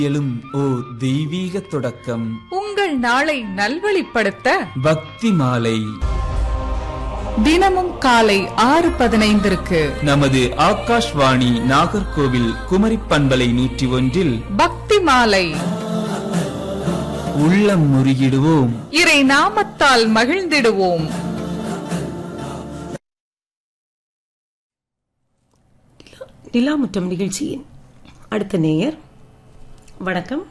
எழும் ஓர் தெய்வீக தொடக்கம். உங்கள் நாளை நல்வழிப்படுத்த பக்தி மாலை தினமும் காலை 6:15 நமது ஆகாஷ்வாணி நாகர்கோவில் குமரி பண்பலை 101 பக்தி மாலை. உள்ளம் முருகிடுவோம், இறை நாமத்தால் மகிழ்ந்திடுவோம். நிலாமுற்றம் நிகழ்ச்சியின் அடுத்த நேயர். வணக்கம்.